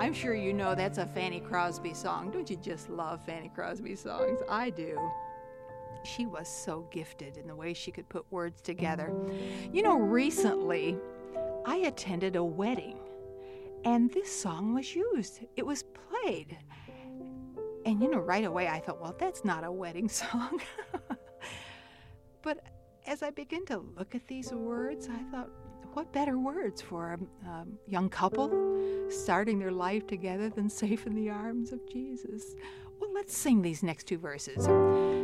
I'm sure you know that's a Fanny Crosby song. Don't you just love Fanny Crosby songs? I do. She was so gifted in the way she could put words together. You know, recently I attended a wedding, and this song was used. It was played. And, you know, right away I thought, well, that's not a wedding song. But as I began to look at these words, I thought, what better words for a young couple starting their life together than safe in the arms of Jesus? Well, let's sing these next two verses.